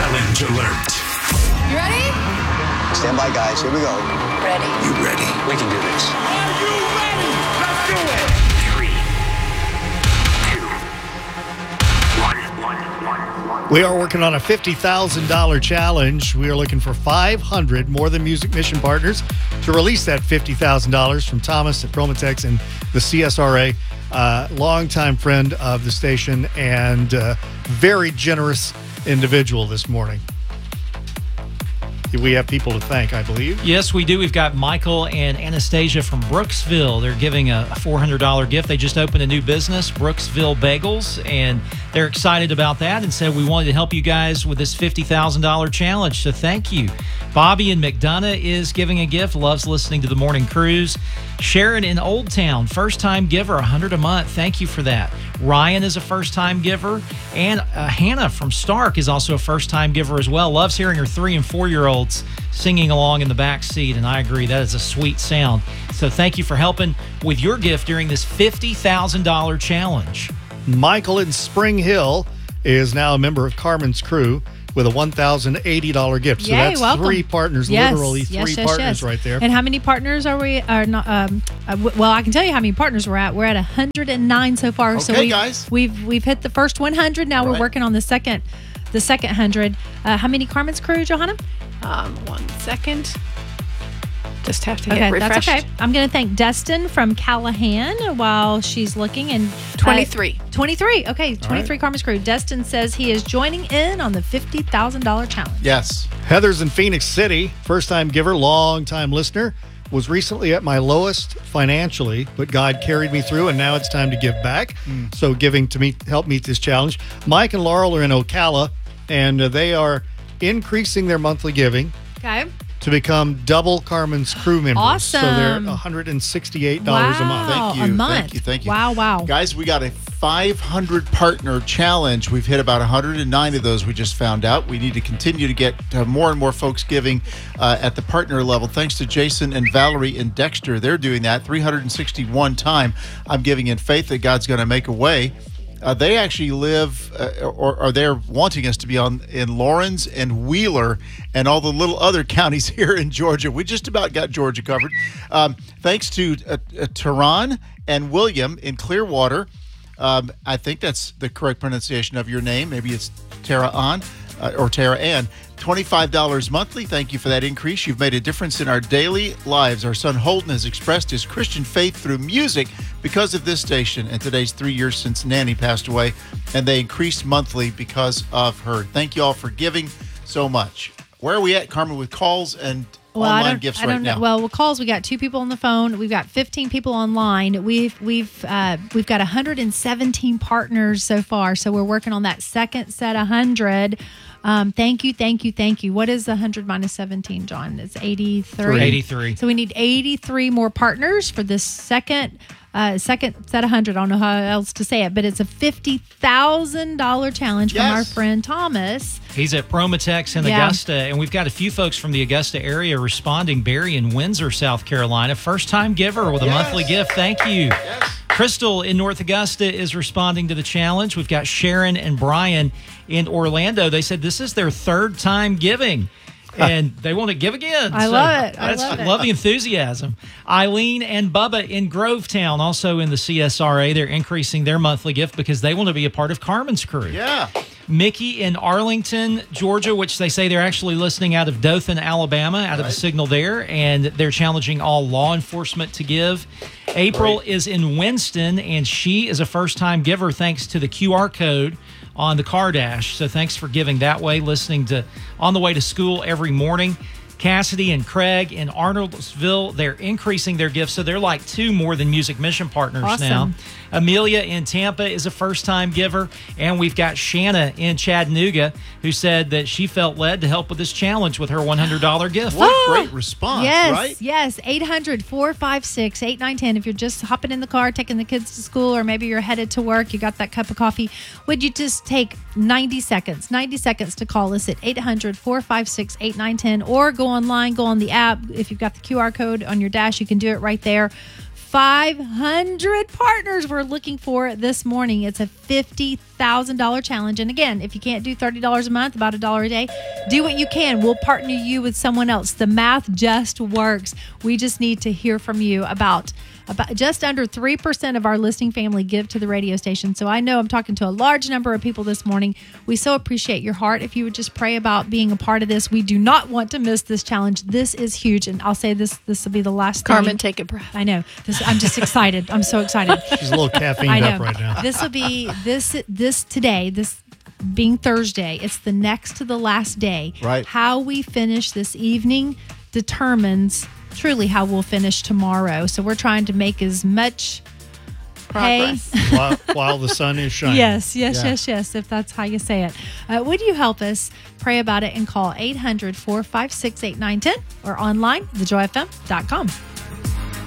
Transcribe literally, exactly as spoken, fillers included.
Challenge alert. You ready? Stand by, guys. Here we go. Ready. You ready? We can do this. Are you ready? Let's do it. Three, two, one, one, one, one. We are working on a fifty thousand dollars challenge. We are looking for five hundred More Than Music mission partners to release that fifty thousand dollars from Thomas at Promotex and the C S R A. Uh, longtime friend of the station and uh, very generous individual this morning. We have people to thank, I believe. Yes, we do. We've got Michael and Anastasia from Brooksville. They're giving a four hundred dollars gift. They just opened a new business, Brooksville Bagels, and they're excited about that and said we wanted to help you guys with this fifty thousand dollars challenge, so thank you. Bobby in McDonough is giving a gift, loves listening to the Morning Cruise. Sharon in Old Town, first-time giver, one hundred dollars a month. Thank you for that. Ryan is a first-time giver, and uh, Hannah from Stark is also a first-time giver as well. Loves hearing her three- and four-year-olds singing along in the back seat, and I agree, that is a sweet sound. So thank you for helping with your gift during this fifty thousand dollars challenge. Michael in Spring Hill is now a member of Carmen's crew with a one thousand eighty dollars gift. So Yay, that's welcome. three partners, Yes, literally yes, three yes, partners yes. right there. And how many partners are we? Are not? Um, uh, w- well, I can tell you how many partners we're at. We're at one hundred nine so far. so Okay, we've, guys. we've we've hit the first one hundred. Now All we're right. working on the second, the second hundred. Uh, how many Carmen's crew, Johanna? Um, one second. Just have to Okay, get refreshed. that's okay. I'm going to thank Destin from Callahan while she's looking. And uh, twenty-three. twenty-three. Okay, twenty-three Carmen's crew. Destin says he is joining in on the fifty thousand dollars challenge. Yes. Heather's in Phoenix City, first-time giver, long-time listener, was recently at my lowest financially, but God carried me through, and now it's time to give back. Mm. So giving to me help meet this challenge. Mike and Laurel are in Ocala, and uh, they are increasing their monthly giving Okay. to become double Carmen's crew members. So they're Awesome. one hundred sixty-eight dollars a month. Wow. Thank you. A month. Thank you. Thank you. Wow, wow. Guys, we got a five hundred partner challenge. We've hit about one hundred nine of those, we just found out. We need to continue to get uh, more and more folks giving uh, at the partner level. Thanks to Jason and Valerie and Dexter. They're doing that three hundred sixty-one time. I'm giving in faith that God's going to make a way. Uh, they actually live, uh, or, or they're wanting us to be on in Lawrence and Wheeler and all the little other counties here in Georgia. We just about got Georgia covered. Um, thanks to uh, uh, Tehran and William in Clearwater. Um, I think that's the correct pronunciation of your name. Maybe it's Tara Ann uh, or Tara Ann. twenty-five dollars monthly. Thank you for that increase. You've made a difference in our daily lives. Our son Holden has expressed his Christian faith through music because of this station. And today's three years since Nanny passed away, and they increased monthly because of her. Thank you all for giving so much. Where are we at, Carmen, with calls and Well, I online don't, gifts I right don't now? know. Well, with calls, we got two people on the phone. We've got fifteen people online. We've we've uh, we've got one hundred seventeen partners so far. So we're working on that second set of one hundred. Um, thank you, thank you, thank you. What is one hundred minus seventeen, John? It's eighty-three. eighty-three. So we need eighty-three more partners for this second uh, second set of one hundred. I don't know how else to say it, but it's a fifty thousand dollars challenge from Yes. our friend Thomas. He's at Promotex in Yeah. Augusta, and we've got a few folks from the Augusta area responding. Barry in Windsor, South Carolina, first-time giver with a Yes. monthly gift. Thank you. Crystal in North Augusta is responding to the challenge. We've got Sharon and Brian in Orlando. They said this is their third time giving, and they want to give again. I So love it. I that's- love it. love the enthusiasm. Eileen and Bubba in Grovetown, also in the C S R A, they're increasing their monthly gift because they want to be a part of Carmen's crew. Yeah. Mickey in Arlington, Georgia, which they say they're actually listening out of Dothan, Alabama, out of the signal there, and they're challenging all law enforcement to give. April is in Winston, and she is a first-time giver thanks to the Q R code on the car dash. So thanks for giving that way, listening to on the way to school every morning. Cassidy and Craig in Arnoldsville, they're increasing their gifts, so they're like two More Than Music mission partners Awesome. now. Amelia in Tampa is a first-time giver, and we've got Shanna in Chattanooga who said that she felt led to help with this challenge with her one hundred dollars gift. What Oh, a great response, yes, right? yes. eight hundred, four five six, eight nine one zero. If you're just hopping in the car, taking the kids to school, or maybe you're headed to work, you got that cup of coffee, would you just take ninety seconds, ninety seconds to call us at eight hundred, four five six, eight nine one zero, or go online, go on the app. If you've got the Q R code on your dash, you can do it right there. five hundred partners we're looking for this morning. It's a fifty thousand dollars challenge. And again, if you can't do thirty dollars a month, about a dollar a day, do what you can. We'll partner you with someone else. The math just works. We just need to hear from you about About just under three percent of our listening family give to the radio station. So I know I'm talking to a large number of people this morning. We so appreciate your heart. If you would just pray about being a part of this, we do not want to miss this challenge. This is huge. And I'll say this, this will be the last Carmen, thing. take a breath. I know. This, I'm just excited. I'm so excited. She's a little I caffeined know. up right now. This will be this this today, this being Thursday. It's the next to the last day. Right. How we finish this evening determines truly how we'll finish tomorrow. So we're trying to make as much Progress. hay. while, while the sun is shining. Yes, yes, Yeah. yes, yes, if that's how you say it. Uh, would you help us pray about it and call eight hundred, four five six, eight nine one zero or online, the joy f m dot com.